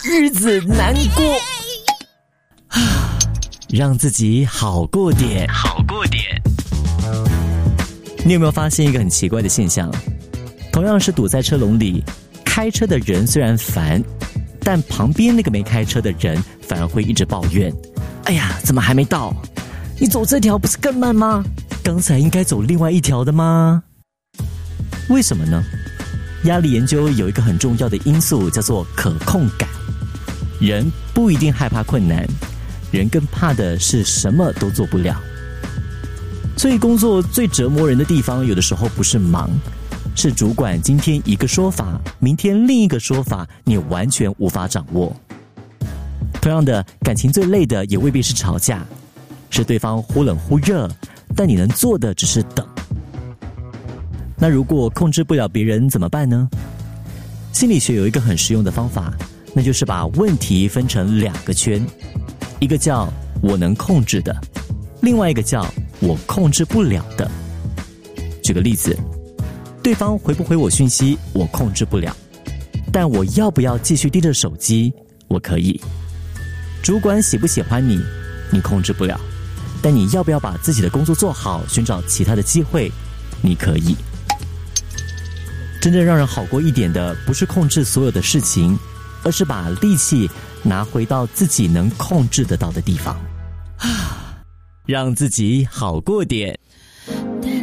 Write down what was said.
日子难过让自己好过点。你有没有发现一个很奇怪的现象？同样是堵在车龙里，开车的人虽然烦，但旁边那个没开车的人反而会一直抱怨，哎呀，怎么还没到？你走这条不是更慢吗？刚才应该走另外一条的吗？为什么呢？压力研究有一个很重要的因素叫做可控感。人不一定害怕困难，人更怕的是什么都做不了。所以工作最折磨人的地方，有的时候不是忙，是主管今天一个说法，明天另一个说法，你完全无法掌握。同样的，感情最累的也未必是吵架，是对方忽冷忽热，但你能做的只是等。那如果控制不了别人怎么办呢？心理学有一个很实用的方法，那就是把问题分成2个圈，一个叫我能控制的，另外一个叫我控制不了的。举个例子，对方回不回我讯息我控制不了，但我要不要继续盯着手机我可以。主管喜不喜欢你控制不了，但你要不要把自己的工作做好，寻找其他的机会你可以。真正让人好过一点的，不是控制所有的事情，而是把力气拿回到自己能控制得到的地方，让自己好过点。